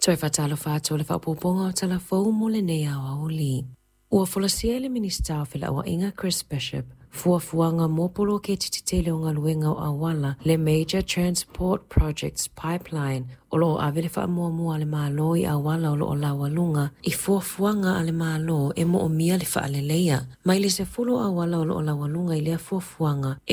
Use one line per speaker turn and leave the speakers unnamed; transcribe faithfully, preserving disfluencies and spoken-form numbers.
Toi fatalo fato le fapoponga o talafou mole nea o oli. Ua folasia le minister fila wa inga Chris Bishop, fuafuanga mopolo ke tititele o ngaluenga o awala le Major Transport Projects Pipeline o lo avele fa mua mua le malo i awala o lo o la walunga i fuafuanga ale malo e mo o mia le fa aleleia. Mai le se fulo awala o lo o la walunga i lea fuafuanga e